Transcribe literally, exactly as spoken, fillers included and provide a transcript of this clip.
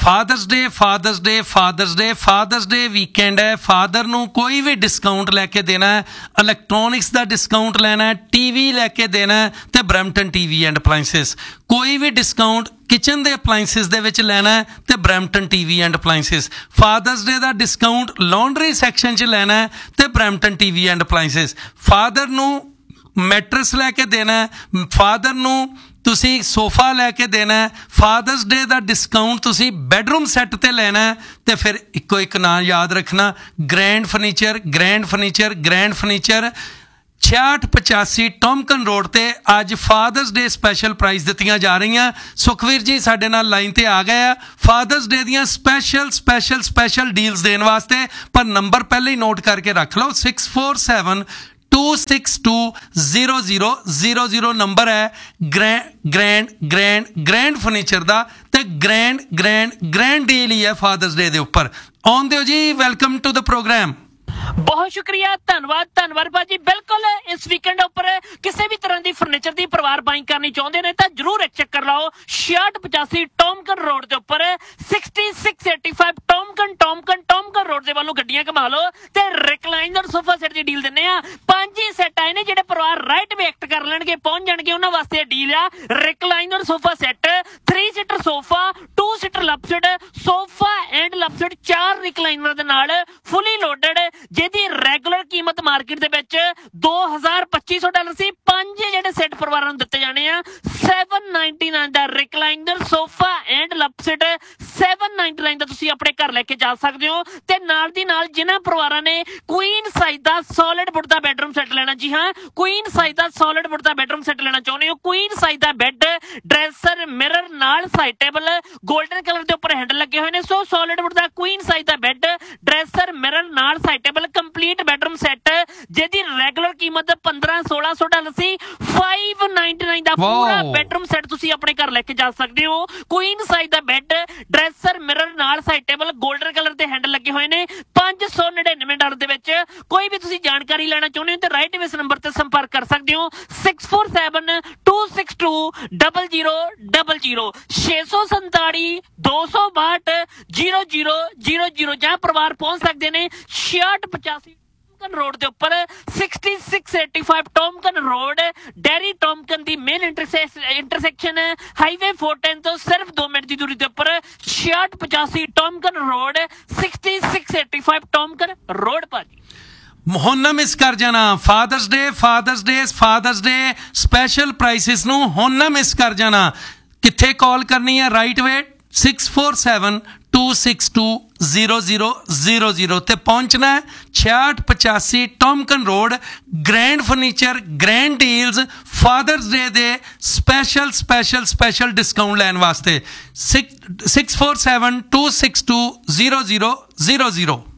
Fathers ਡੇ fathers ਡੇ fathers ਡੇ fathers ਡੇ weekend ਹੈ। Father ਨੂੰ ਕੋਈ ਵੀ ਡਿਸਕਾਊਂਟ ਲੈ ਕੇ ਦੇਣਾ ਹੈ, ਇਲੈਕਟ੍ਰੋਨਿਕਸ ਦਾ ਡਿਸਕਾਊਂਟ ਲੈਣਾ ਹੈ, ਟੀ ਵੀ ਲੈ ਕੇ ਦੇਣਾ ਹੈ ਅਤੇ Brampton T V and appliances ਕੋਈ ਵੀ ਡਿਸਕਾਊਂਟ ਕਿਚਨ ਦੇ ਅਪਲਾਇੰਸਿਸ ਦੇ ਵਿੱਚ ਲੈਣਾ ਹੈ ਅਤੇ Brampton T V and appliances. Fathers day the discount laundry section 'ਚ ਲੈਣਾ ਹੈ ਅਤੇ Brampton T V and appliances. Father ਨੂੰ ਮੈਟਰਸ ਲੈ ਕੇ ਦੇਣਾ ਹੈ, ਫਾਦਰ ਨੂੰ ਤੁਸੀਂ ਸੋਫਾ ਲੈ ਕੇ ਦੇਣਾ ਹੈ। ਫਾਦਰਸ ਡੇ ਦਾ ਡਿਸਕਾਊਂਟ ਤੁਸੀਂ ਬੈਡਰੂਮ ਸੈੱਟ 'ਤੇ ਲੈਣਾ ਹੈ। ਅਤੇ ਫਿਰ ਇੱਕੋ ਇੱਕ ਨਾਂ ਯਾਦ ਰੱਖਣਾ, grand furniture grand furniture grand furniture ਛਿਆਹਠ ਪਚਾਸੀ ਟੋਮਕਨ ਰੋਡ 'ਤੇ ਅੱਜ ਫਾਦਰਸ ਡੇ ਸਪੈਸ਼ਲ ਪ੍ਰਾਈਜ਼ ਦਿੱਤੀਆਂ ਜਾ ਰਹੀਆਂ। ਸੁਖਵੀਰ ਜੀ ਸਾਡੇ ਨਾਲ ਲਾਈਨ 'ਤੇ ਆ ਗਏ ਆ ਫਾਦਰਸ ਡੇ ਦੀਆਂ ਸਪੈਸ਼ਲ ਸਪੈਸ਼ਲ ਸਪੈਸ਼ਲ ਡੀਲਸ ਦੇਣ ਵਾਸਤੇ, ਪਰ ਨੰਬਰ ਪਹਿਲਾਂ ਹੀ ਨੋਟ ਕਰਕੇ ਰੱਖ ਲਓ, six four seven two six two zero zero zero zero number ਹੈ ਗ੍ਰੈਂ ਗ੍ਰੈਂਡ ਗ੍ਰੈਂਡ ਗ੍ਰੈਂਡ ਫਰਨੀਚਰ ਦਾ, ਅਤੇ ਗ੍ਰੈਂਡ ਗ੍ਰੈਂਡ ਗ੍ਰੈਂਡ ਡੀਲ ਹੀ ਹੈ ਫਾਦਰਸ ਡੇ ਦੇ ਉੱਪਰ। ਆਉਣ ਦਿਓ ਜੀ, ਵੈਲਕਮ ਟੂ ਦ ਪ੍ਰੋਗਰਾਮ। ਬਹੁਤ ਸ਼ੁਕਰੀਆ, ਧੰਨਵਾਦ ਧੰਨਵਾਦ ਭਾਜੀ। ਬਿਲਕੁਲ ਇਸ ਵੀਕਐਂਡ ਉੱਪਰ ਕਿਸੇ ਵੀ ਤਰ੍ਹਾਂ ਦੀ ਫਰਨੀਚਰ ਦੀ ਪਰਿਵਾਰ ਬਾਈਂਗ ਕਰਨੀ ਚਾਹੁੰਦੇ ਨੇ ਤਾਂ ਜਰੂਰ ਇੱਕ ਚੱਕਰ ਲਾਓ ਛਿਆਹਠ ਪਚਾਸੀ ਟੋਮਕਨ ਰੋਡ ਦੇ ਉੱਪਰ, sixty six eighty five ਟੋਮਕਨ ਟੋਮਕਨ ਟੋਮਕਨ road ਦੇ ਵੱਲੋਂ ਗੱਡੀਆਂ ਘੁਮਾ ਲਓ ਤੇ ਰਿਕਲਾਈਨਰ ਸੋਫਾ ਸੈੱਟ ਦੀ ਡੀਲ ਦਿੰਦੇ ਆ। ਪੰਜ ਹੀ ਸੈੱਟ ਆਏ ਨੇ ਜਿਹੜੇ ਪਰਿਵਾਰ ਰਾਈਟ ਵੇ ਐਕਟ ਕਰ ਲੈਣਗੇ, ਪਹੁੰਚ ਜਾਣਗੇ, ਉਹਨਾਂ ਵਾਸਤੇ ਡੀਲ ਆ recliner sofa set, three seater sofa, to seater ਲਪਸਡ sofa and ਲਪਸਡ, ਚਾਰ ਰਿਕਲਾਈਨਰ ਦੇ ਨਾਲ ਫੁੱਲੀ ਲੋਡਡ, ਜਿਹਦੀ ਰੈਗੂਲਰ ਕੀਮਤ ਮਾਰਕੀਟ ਦੇ ਵਿੱਚ ਦੋ ਹਜ਼ਾਰ ਪੱਚੀ ਸੌ ਡਾਲਰ ਸੀ। ਪੰਜ ਜਿਹੜੇ ਸੈੱਟ ਪਰਿਵਾਰਾਂ ਨੂੰ ਦਿੱਤੇ ਜਾਣੇ ਆ seven ninety nine the recliner sofa and ਲਪਸਡ, seven ninety nine ਦਾ ਤੁਸੀਂ ਆਪਣੇ ਘਰ ਲੈ ਕੇ ਜਾ ਸਕਦੇ ਹੋ। ਤੇ ਨਾਲ ਦੀ ਨਾਲ ਜਿਨ੍ਹਾਂ ਪਰਿਵਾਰਾਂ ਨੇ ਕੁਈਨ ਸਾਈਜ਼ ਦਾ ਸੋਲਿਡ ਵੁੱਡ ਦਾ ਬੈਡਰੂਮ ਸੈੱਟ ਲੈਣਾ, ਜੀ ਹਾਂ ਕੁਈਨ ਸਾਈਜ਼ ਦਾ ਸੋਲਿਡ ਵੁੱਡ ਦਾ ਬੈਡਰੂਮ ਸੈੱਟ ਲੈਣਾ ਚਾਹੁੰਦੇ ਹੋ, ਕੁਈਨ ਸਾਈਜ਼ ਦਾ ਬੈੱਡ, ਡਰੈਸਰ, ਮਿਰਰ ਨਾਲ ਸਾਈਡ ਟੇਬਲ, ਗੋਲਡਨ ਕਲਰ ਦੇ ਉੱਪਰ ਹੈਂਡਲ ਲੱਗੇ ਹੋਏ ਨੇ। ਸੋ ਸੋਲਿਡ ਵੁੱਡ ਦਾ ਕੁਈਨ ਸਾਈਜ਼ ਦਾ ਬੈੱਡ, ਡਰੈਸਰ, ਮਿਰਰ ਨਾਲ side table, complete bedroom set, ਜਿਹਦੀ ਰੈਗੂਲਰ ਕੀਮਤ ਪੰਦਰਾਂ ਸੋਲਾਂ ਸੌ ਡਾਲਰ ਸੀ, ਫਾਈਵ ਨਾਈਨਟੀ ਨਾਈਨ ਦਾ ਪੂਰਾ ਬੈਡਰੂਮ ਸੈੱਟ ਤੁਸੀਂ ਆਪਣੇ ਘਰ ਲੈ ਕੇ ਜਾ ਸਕਦੇ ਹੋ। ਕੁਈਨ ਸਾਈਜ਼ ਦਾ ਬੈੱਡ, ਡਰੈਸਰ, ਮਿਰਰ ਨਾਲ ਸਾਈਡ ਟੇਬਲ, ਗੋਲਡਨ ਕਲਰ ਦੇ ਹੈਂਡਲ ਲੱਗੇ ਹੋਏ ਨੇ, ਪੰਜ ਸੌ ਨੜਿਨਵੇਂ ਡਾਲਰ ਦੇ ਵਿੱਚ। ਕੋਈ ਵੀ ਤੁਸੀਂ ਜਾਣਕਾਰੀ ਲੈਣਾ ਚਾਹੁੰਦੇ ਹੋ ਤੇ ਰਾਈਟ ਵੇ ਇਸ ਨੰਬਰ ਤੇ ਸੰਪਰਕ ਕਰ ਸਕਦੇ ਹੋ, six four seven two six to double zero double zero, ਛੇ ਸੌ ਸੰਤਾਲੀ ਦੋ ਸੌ ਬਾਹਠ ਜ਼ੀਰੋ ਜ਼ੀਰੋ ਜ਼ੀਰੋ ਜ਼ੀਰੋ, ਜਾਂ ਪਰਿਵਾਰ ਪਹੁੰਚ ਸਕਦੇ ਨੇ ਛਿਆਹਠ ਪਚਾਸੀ ਰੋਡ ਦੇ ਉੱਪਰ, sixty six eighty five ਟੋਮਕਨ road, dairy ਟੋਮਕਨ ਦੀ main intersection highway four ten ਤੋਂ ਸਿਰਫ ਦੋ ਮਿੰਟ ਦੀ ਦੂਰੀ ਦੇ ਉੱਪਰ, ਛਿਆਹਠ ਪਚਾਸੀ ਟੋਮਕਨ road, sixty six eighty five ਟੋਮਕਨ road ਭਾਜੀ। ਹੁਣ ਨਾ ਮਿਸ ਕਰ ਜਾਣਾ ਫਾਦਰਸ ਡੇ ਫਾਦਰਸ ਡੇ ਫਾਦਰਸ ਡੇ ਸਪੈਸ਼ਲ ਪ੍ਰਾਈਸਿਸ ਨੂੰ, ਹੁਣ ਨਾ ਮਿਸ ਕਰ ਜਾਣਾ। ਕਿੱਥੇ ਕਾਲ ਕਰਨੀ ਹੈ? ਰਾਈਟ ਵੇ six four seven two six two zero zero zero zero 'ਤੇ ਪਹੁੰਚਣਾ ਹੈ, ਛਿਆਹਠ ਪਚਾਸੀ ਟੋਮਕਨ road, grand furniture grand deals fathers ਡੇ ਦੇ ਸਪੈਸ਼ਲ ਸਪੈਸ਼ਲ ਸਪੈਸ਼ਲ ਡਿਸਕਾਊਂਟ ਲੈਣ ਵਾਸਤੇ, six four seven two six two zero zero zero zero.